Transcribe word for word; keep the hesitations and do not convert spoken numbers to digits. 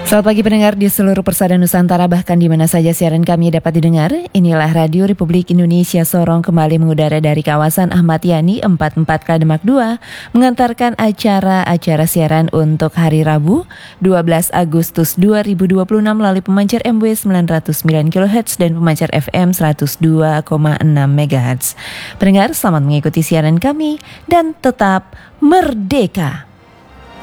Selamat pagi pendengar di seluruh persada Nusantara, bahkan di mana saja siaran kami dapat didengar. Inilah Radio Republik Indonesia Sorong kembali mengudara dari kawasan Ahmad Yani empat puluh empat Kademak dua, mengantarkan acara-acara siaran untuk hari Rabu dua belas Agustus dua ribu dua puluh enam melalui pemancar M W sembilan ratus sembilan kilohertz dan pemancar F M seratus dua koma enam megahertz. Pendengar, selamat mengikuti siaran kami dan tetap merdeka.